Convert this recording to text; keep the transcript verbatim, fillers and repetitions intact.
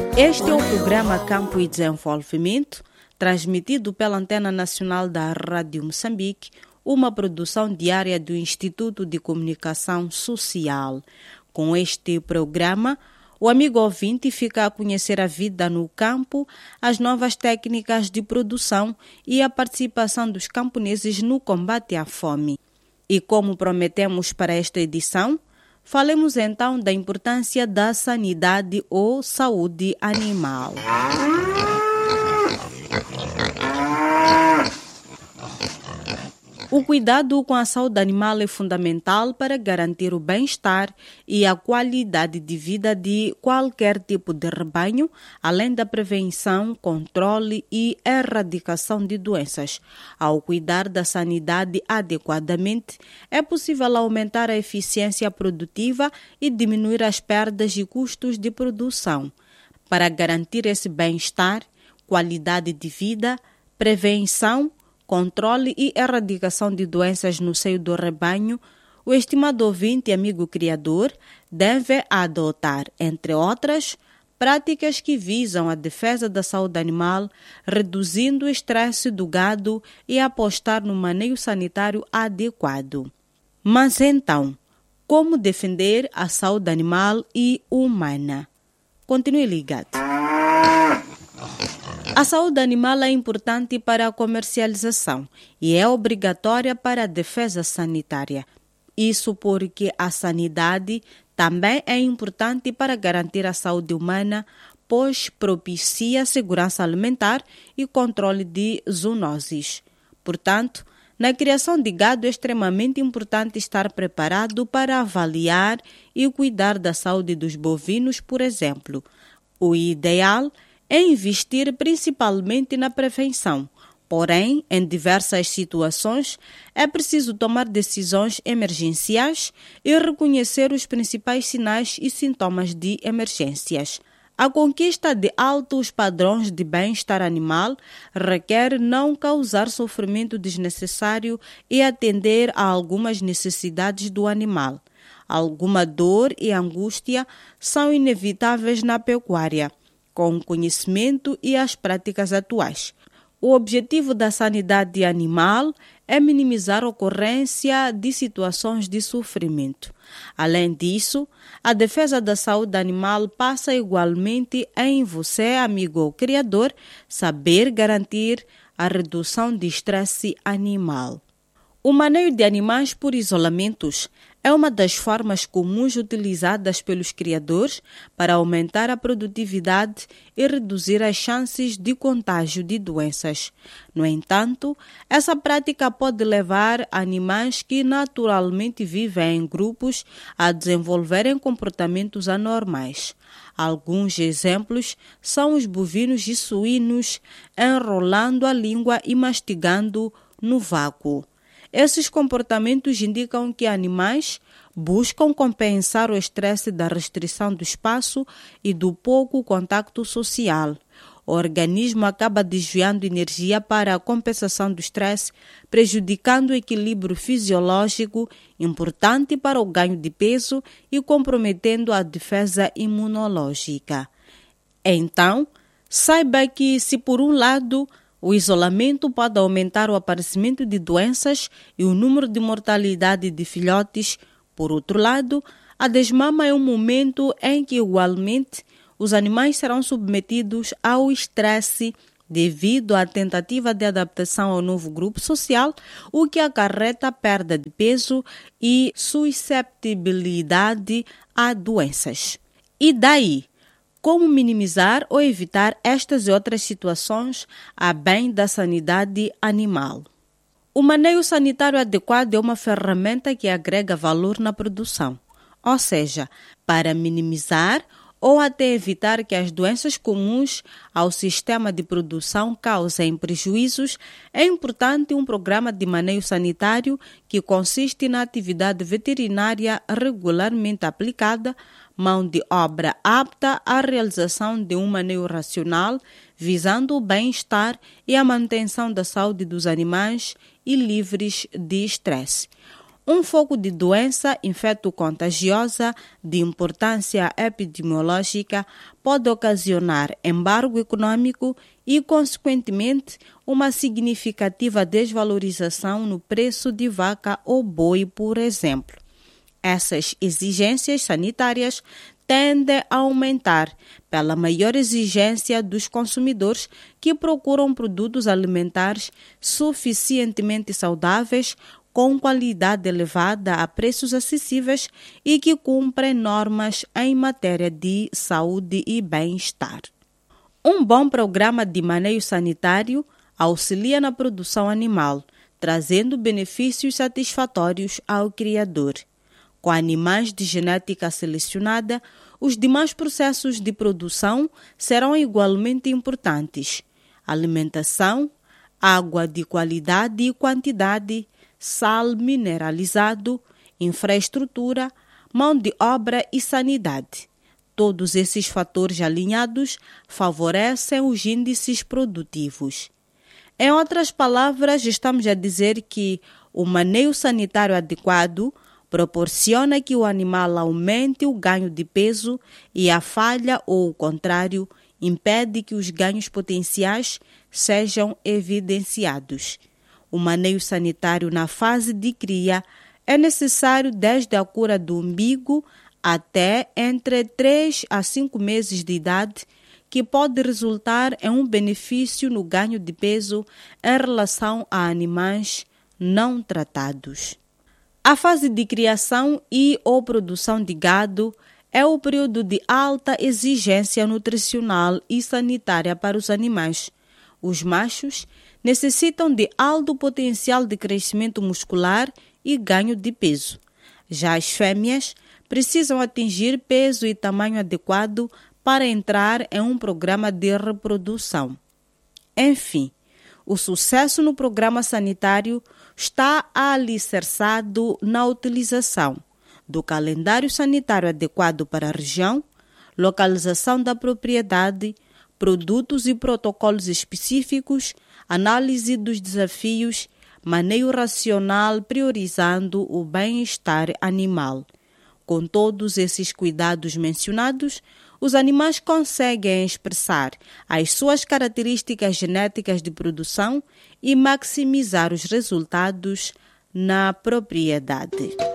Este é o programa Campo e Desenvolvimento, transmitido pela Antena Nacional da Rádio Moçambique, uma produção diária do Instituto de Comunicação Social. Com este programa, o amigo ouvinte fica a conhecer a vida no campo, as novas técnicas de produção e a participação dos camponeses no combate à fome. E como prometemos para esta edição, falemos então da importância da sanidade ou saúde animal. O cuidado com a saúde animal é fundamental para garantir o bem-estar e a qualidade de vida de qualquer tipo de rebanho, além da prevenção, controle e erradicação de doenças. Ao cuidar da sanidade adequadamente, é possível aumentar a eficiência produtiva e diminuir as perdas e custos de produção. Para garantir esse bem-estar, qualidade de vida, prevenção, controle e erradicação de doenças no seio do rebanho, o estimado ouvinte e amigo criador deve adotar, entre outras, práticas que visam a defesa da saúde animal, reduzindo o estresse do gado e apostar no manejo sanitário adequado. Mas então, como defender a saúde animal e humana? Continue ligado. A saúde animal é importante para a comercialização e é obrigatória para a defesa sanitária. Isso porque a sanidade também é importante para garantir a saúde humana, pois propicia segurança alimentar e controle de zoonoses. Portanto, na criação de gado é extremamente importante estar preparado para avaliar e cuidar da saúde dos bovinos, por exemplo. O ideal é investir principalmente na prevenção. Porém, em diversas situações, é preciso tomar decisões emergenciais e reconhecer os principais sinais e sintomas de emergências. A conquista de altos padrões de bem-estar animal requer não causar sofrimento desnecessário e atender a algumas necessidades do animal. Alguma dor e angústia são inevitáveis na pecuária, com o conhecimento e as práticas atuais. O objetivo da sanidade animal é minimizar a ocorrência de situações de sofrimento. Além disso, a defesa da saúde animal passa igualmente em você, amigo criador, saber garantir a redução de estresse animal. O manejo de animais por isolamentos é uma das formas comuns utilizadas pelos criadores para aumentar a produtividade e reduzir as chances de contágio de doenças. No entanto, essa prática pode levar animais que naturalmente vivem em grupos a desenvolverem comportamentos anormais. Alguns exemplos são os bovinos e suínos enrolando a língua e mastigando no vácuo. Esses comportamentos indicam que animais buscam compensar o estresse da restrição do espaço e do pouco contacto social. O organismo acaba desviando energia para a compensação do estresse, prejudicando o equilíbrio fisiológico, importante para o ganho de peso e comprometendo a defesa imunológica. Então, saiba que, se por um lado o isolamento pode aumentar o aparecimento de doenças e o número de mortalidade de filhotes, por outro lado, a desmama é um momento em que, igualmente, os animais serão submetidos ao estresse devido à tentativa de adaptação ao novo grupo social, o que acarreta perda de peso e susceptibilidade a doenças. E daí? Como minimizar ou evitar estas e outras situações a bem da sanidade animal? O manejo sanitário adequado é uma ferramenta que agrega valor na produção, ou seja, para minimizar ou até evitar que as doenças comuns ao sistema de produção causem prejuízos, é importante um programa de manejo sanitário que consiste na atividade veterinária regularmente aplicada, mão de obra apta à realização de um manejo racional, visando o bem-estar e a manutenção da saúde dos animais e livres de estresse. Um foco de doença infecto-contagiosa de importância epidemiológica pode ocasionar embargo econômico e, consequentemente, uma significativa desvalorização no preço de vaca ou boi, por exemplo. Essas exigências sanitárias tendem a aumentar pela maior exigência dos consumidores que procuram produtos alimentares suficientemente saudáveis, com qualidade elevada a preços acessíveis e que cumprem normas em matéria de saúde e bem-estar. Um bom programa de manejo sanitário auxilia na produção animal, trazendo benefícios satisfatórios ao criador. Com animais de genética selecionada, os demais processos de produção serão igualmente importantes: alimentação, água de qualidade e quantidade, sal mineralizado, infraestrutura, mão de obra e sanidade. Todos esses fatores alinhados favorecem os índices produtivos. Em outras palavras, estamos a dizer que o manejo sanitário adequado proporciona que o animal aumente o ganho de peso e a falha, ou o contrário, impede que os ganhos potenciais sejam evidenciados. O manejo sanitário na fase de cria é necessário desde a cura do umbigo até entre três a cinco meses de idade, que pode resultar em um benefício no ganho de peso em relação a animais não tratados. A fase de criação e ou produção de gado é o período de alta exigência nutricional e sanitária para os animais. Os machos necessitam de alto potencial de crescimento muscular e ganho de peso. Já as fêmeas precisam atingir peso e tamanho adequado para entrar em um programa de reprodução. Enfim, o sucesso no programa sanitário está alicerçado na utilização do calendário sanitário adequado para a região, localização da propriedade, produtos e protocolos específicos, análise dos desafios, manejo racional priorizando o bem-estar animal. Com todos esses cuidados mencionados, os animais conseguem expressar as suas características genéticas de produção e maximizar os resultados na propriedade.